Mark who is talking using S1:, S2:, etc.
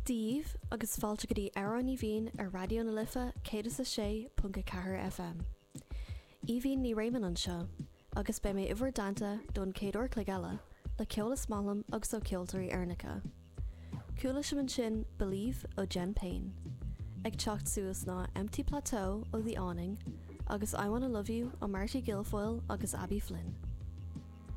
S1: Díomh agus fáilte go dtí Aire ní bhíon ar radio na Lifa 106.4 FM. Bhíon ní réimeann anseo, agus be mé ihar daanta don céadúir clogala le ceolas málam agus ó ceoltarí airneacha. Cúla sem an sin Believe ó Jen Payne. Ag teacht suas ná Empty Plateau ó The Awning agus I Wanna Love You ó Marty Guilfoyle agus Abby Flynn.